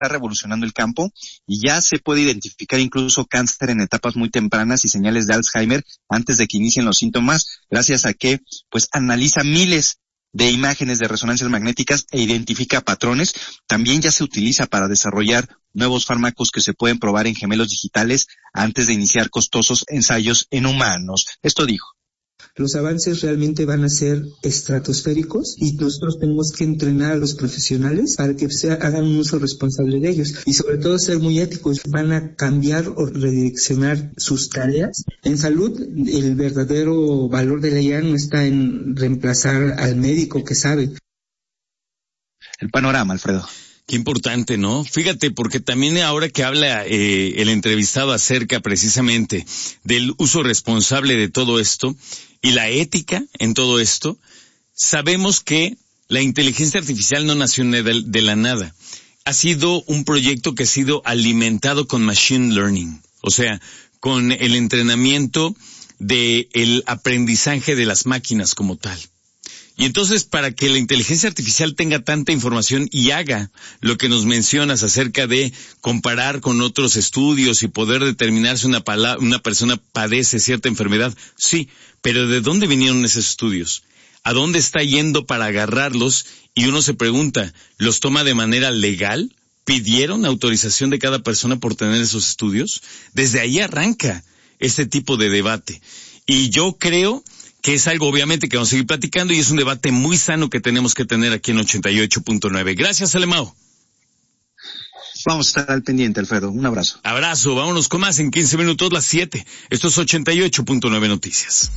revolucionando el campo y ya se puede identificar incluso cáncer en etapas muy tempranas y señales de Alzheimer antes de que inicien los síntomas, gracias a que pues analiza miles de imágenes de resonancias magnéticas e identifica patrones. También ya se utiliza para desarrollar nuevos fármacos que se pueden probar en gemelos digitales antes de iniciar costosos ensayos en humanos. Esto dijo. Los avances realmente van a ser estratosféricos y nosotros tenemos que entrenar a los profesionales para que hagan un uso responsable de ellos y sobre todo ser muy éticos. Van a cambiar o redireccionar sus tareas. En salud, el verdadero valor de la IA no está en reemplazar al médico que sabe. El panorama, Alfredo. Qué importante, ¿no? Fíjate, porque también ahora que habla el entrevistado acerca precisamente del uso responsable de todo esto y la ética en todo esto, sabemos que la inteligencia artificial no nació de la nada. Ha sido un proyecto que ha sido alimentado con machine learning, o sea, con el entrenamiento del aprendizaje de las máquinas como tal. Y entonces, para que la inteligencia artificial tenga tanta información y haga lo que nos mencionas acerca de comparar con otros estudios y poder determinar si una persona padece cierta enfermedad, sí, pero ¿de dónde vinieron esos estudios? ¿A dónde está yendo para agarrarlos? Y uno se pregunta, ¿los toma de manera legal? ¿Pidieron autorización de cada persona por tener esos estudios? Desde ahí arranca este tipo de debate. Y yo creo que es algo obviamente que vamos a seguir platicando y es un debate muy sano que tenemos que tener aquí en 88.9. Gracias, Alemão. Vamos a estar al pendiente, Alfredo. Un abrazo. Abrazo. Vámonos con más en 15 minutos, las 7. Esto es 88.9 Noticias.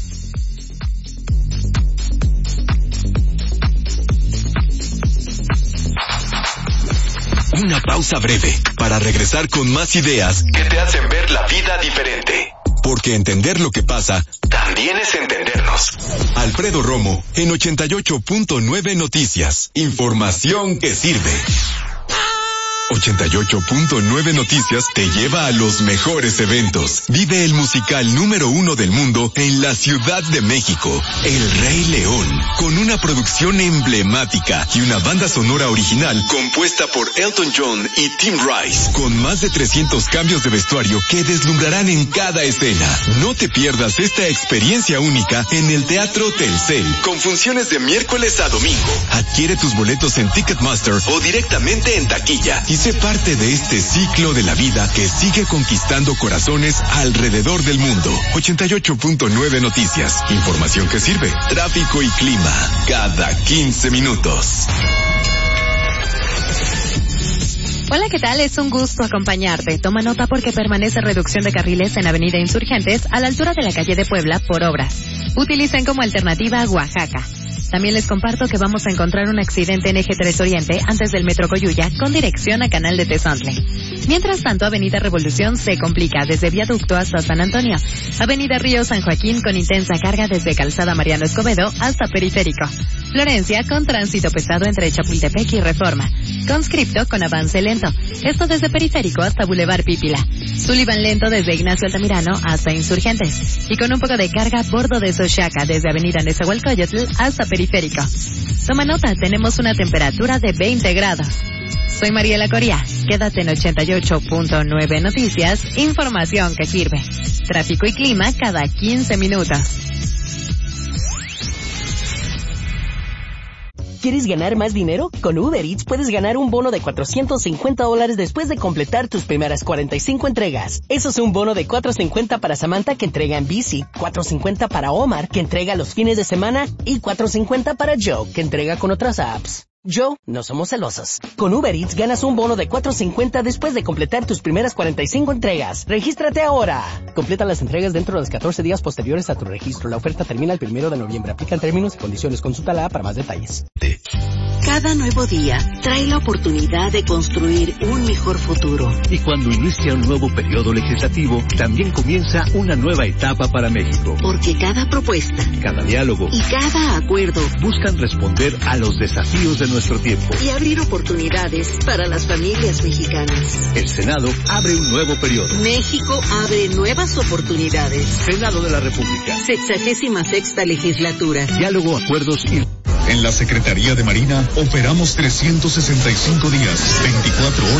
Una pausa breve para regresar con más ideas que te hacen ver la vida diferente. Porque entender lo que pasa también es entendernos. Alfredo Romo en 88.9 Noticias. Información que sirve. 88.9 Noticias te lleva a los mejores eventos. Vive el musical número 1 del mundo en la Ciudad de México, El Rey León, con una producción emblemática y una banda sonora original compuesta por Elton John y Tim Rice, con más de 300 cambios de vestuario que deslumbrarán en cada escena. No te pierdas esta experiencia única en el Teatro Telcel, con funciones de miércoles a domingo. Adquiere tus boletos en Ticketmaster o directamente en taquilla y sé parte de este ciclo de la vida que sigue conquistando corazones alrededor del mundo. 88.9 Noticias. Información que sirve. Tráfico y clima. Cada 15 minutos. Hola, ¿qué tal? Es un gusto acompañarte. Toma nota porque permanece reducción de carriles en Avenida Insurgentes a la altura de la calle de Puebla por obras. Utilicen como alternativa Oaxaca. También les comparto que vamos a encontrar un accidente en Eje 3 Oriente antes del Metro Coyuya con dirección a Canal de Tezontle. Mientras tanto, Avenida Revolución se complica desde Viaducto hasta San Antonio. Avenida Río San Joaquín con intensa carga desde Calzada Mariano Escobedo hasta Periférico. Florencia con tránsito pesado entre Chapultepec y Reforma. Conscripto con avance lento. Esto desde Periférico hasta Boulevard Pípila. Sullivan lento desde Ignacio Altamirano hasta Insurgentes. Y con un poco de carga bordo de Xochaca desde Avenida Nezahualcóyotl hasta Periférico. Toma nota, tenemos una temperatura de 20 grados. Soy Mariela Coria. Quédate en 88.9 Noticias, información que sirve. Tráfico y clima cada 15 minutos. ¿Quieres ganar más dinero? Con Uber Eats puedes ganar un bono de $450 después de completar tus primeras 45 entregas. Eso es un bono de $450 para Samantha, que entrega en bici, $450 para Omar, que entrega los fines de semana, y $450 para Joe, que entrega con otras apps. Joe, no somos celosos. Con Uber Eats ganas un bono de $450 después de completar tus primeras 45 entregas. ¡Regístrate ahora! Completa las entregas dentro de los 14 días posteriores a tu registro. La oferta termina el 1 de noviembre. Aplican términos y condiciones. Consulta la app para más detalles. Cada nuevo día trae la oportunidad de construir un mejor futuro. Y cuando inicia un nuevo periodo legislativo, también comienza una nueva etapa para México. Porque cada propuesta, cada diálogo y cada acuerdo buscan responder a los desafíos de nuestro tiempo y abrir oportunidades para las familias mexicanas. El Senado abre un nuevo periodo. México abre nuevas oportunidades. Senado de la República. 66ª legislatura. Diálogo, acuerdos y... En la Secretaría de Marina operamos 365 días, 24 horas.